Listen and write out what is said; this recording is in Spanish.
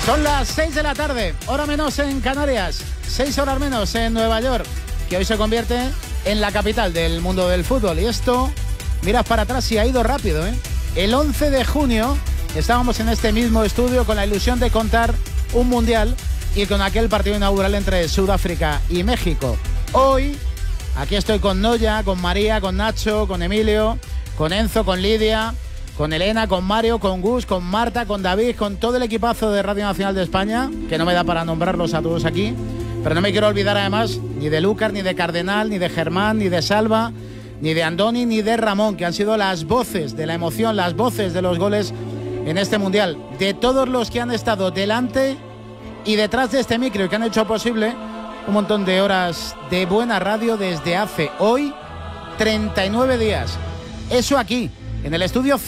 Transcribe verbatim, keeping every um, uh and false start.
Son las seis de la tarde, hora menos en Canarias, seis horas menos en Nueva York, que hoy se convierte en la capital del mundo del fútbol. Y esto, miras para atrás y ha ido rápido, ¿eh? El once de junio estábamos en este mismo estudio con la ilusión de contar un mundial y con aquel partido inaugural entre Sudáfrica y México. Hoy, aquí estoy con Noya, con María, con Nacho, con Emilio, con Enzo, con Lidia, con Elena, con Mario, con Gus, con Marta, con David, con todo el equipazo de Radio Nacional de España, que no me da para nombrarlos a todos aquí, pero no me quiero olvidar además ni de Lucas, ni de Cardenal, ni de Germán, ni de Salva, ni de Andoni, ni de Ramón, que han sido las voces de la emoción, las voces de los goles en este Mundial, de todos los que han estado delante y detrás de este micro y que han hecho posible un montón de horas de buena radio desde hace hoy treinta y nueve días. Eso aquí, en el estudio